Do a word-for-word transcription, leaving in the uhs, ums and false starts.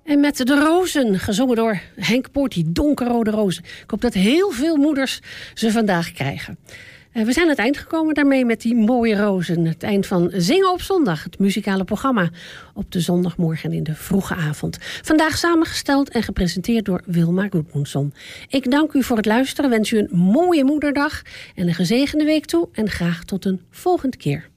En met De Rozen, gezongen door Henk Poort, die donkerrode rozen. Ik hoop dat heel veel moeders ze vandaag krijgen. We zijn aan het eind gekomen daarmee met die mooie rozen. Het eind van Zingen op Zondag, het muzikale programma op de zondagmorgen in de vroege avond. Vandaag samengesteld en gepresenteerd door Wilma Goedmoensson. Ik dank u voor het luisteren, wens u een mooie moederdag en een gezegende week toe. En graag tot een volgende keer.